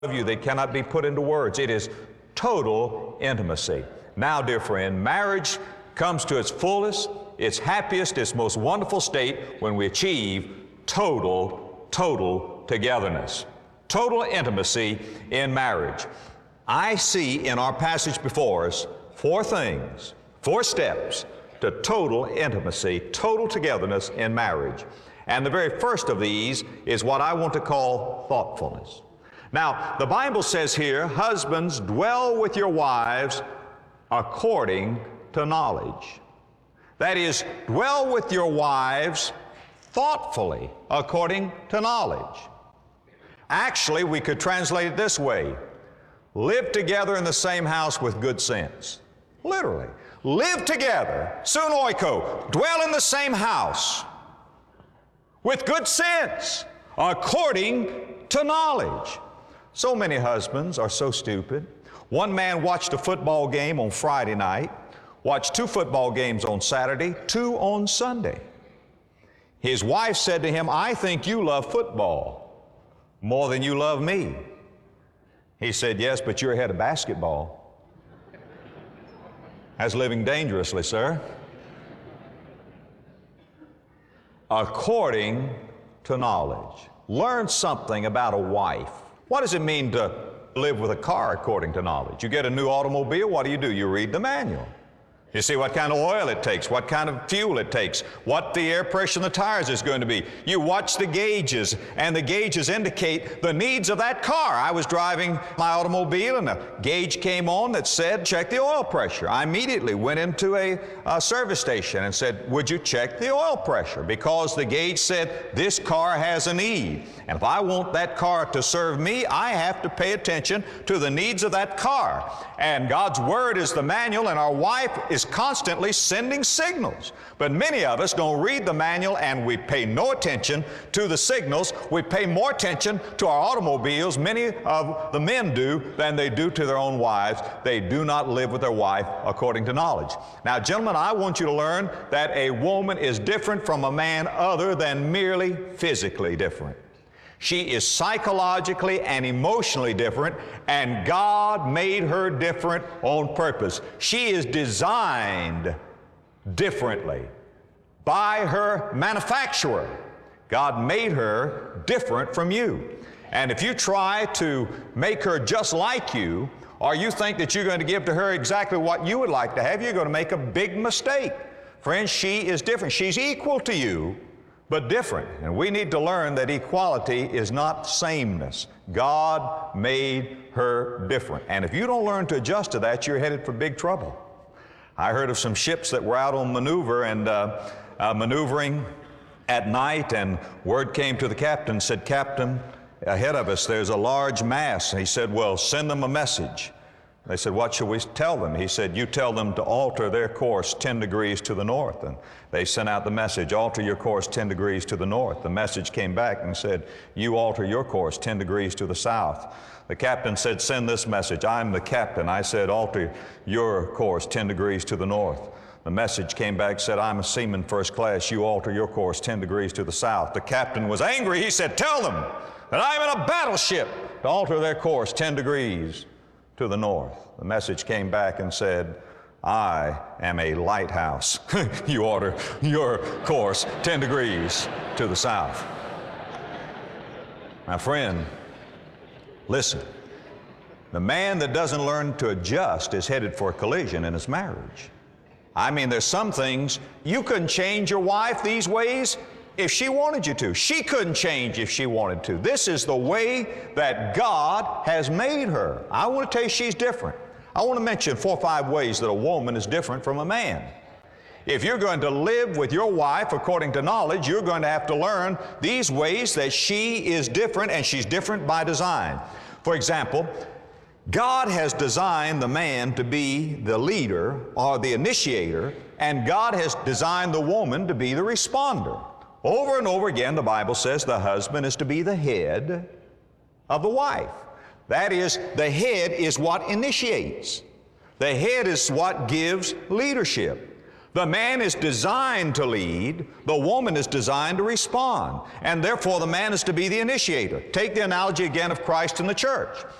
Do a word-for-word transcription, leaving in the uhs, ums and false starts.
of you, they cannot be put into words. It is total intimacy. Now, dear friend, marriage comes to its fullest, its happiest, its most wonderful state when we achieve total, total togetherness. Total intimacy in marriage. I see in our passage before us four things, four steps to total intimacy, total togetherness in marriage. And the very first of these is what I want to call thoughtfulness. Now, the Bible says here, husbands, dwell with your wives according to knowledge. That is, dwell with your wives thoughtfully according to knowledge. Actually, we could translate it this way: live together in the same house with good sense. Literally, live together, sunoiko, dwell in the same house with good sense according to knowledge. So many husbands are so stupid. One man watched a football game on Friday night, watched two football games on Saturday, two on Sunday. His wife said to him, "I think you love football more than you love me." He said, "Yes, but you're ahead of basketball." That's living dangerously, sir. According to knowledge. Learn something about a wife. What does it mean to live with a car according to knowledge? You get a new automobile, what do you do? You read the manual. You see what kind of oil it takes, what kind of fuel it takes, what the air pressure in the tires is going to be. You watch the gauges, and the gauges indicate the needs of that car. I was driving my automobile, and a gauge came on that said, check the oil pressure. I immediately went into a, a service station and said, would you check the oil pressure? Because the gauge said, this car has a need. And if I want that car to serve me, I have to pay attention to the needs of that car. And God's Word is the manual, and our wife is constantly sending signals. But many of us don't read the manual, and we pay no attention to the signals. We pay more attention to our automobiles, many of the men do, than they do to their own wives. They do not live with their wife according to knowledge. Now, gentlemen, I want you to learn that a woman is different from a man other than merely physically different. She is psychologically and emotionally different, and God made her different on purpose. She is designed differently by her manufacturer. God made her different from you. And if you try to make her just like you, or you think that you're going to give to her exactly what you would like to have, you're going to make a big mistake. Friends, she is different. She's equal to you, but different. And we need to learn that equality is not sameness. God made her different. And if you don't learn to adjust to that, you're headed for big trouble. I heard of some ships that were out on maneuver and uh, uh, maneuvering at night, and word came to the captain, said, "Captain, ahead of us there's a large mass." And he said, "Well, send them a message." They said, "What shall we tell them?" He said, "You tell them to alter their course ten degrees to the north." And they sent out the message, "Alter your course ten degrees to the north." The message came back and said, "You alter your course ten degrees to the south." The captain said, "Send this message. I'm the captain. I said, alter your course ten degrees to the north." The message came back, said, "I'm a seaman first class. You alter your course ten degrees to the south." The captain was angry. He said, "Tell them that I'm in a battleship to alter their course ten degrees to the north." The message came back and said, "I am a lighthouse. You alter your course ten degrees to the south." My friend, listen. The man that doesn't learn to adjust is headed for a collision in his marriage. I mean, there's some things you couldn't change your wife these ways if she wanted you to. She couldn't change if she wanted to. This is the way that God has made her. I want to tell you she's different. I want to mention four or five ways that a woman is different from a man. If you're going to live with your wife according to knowledge, you're going to have to learn these ways that she is different, and she's different by design. For example, God has designed the man to be the leader or the initiator, and God has designed the woman to be the responder. Over and over again, the Bible says the husband is to be the head of the wife. That is, the head is what initiates. The head is what gives leadership. The man is designed to lead, the woman is designed to respond, and therefore the man is to be the initiator. Take the analogy again of Christ and the church.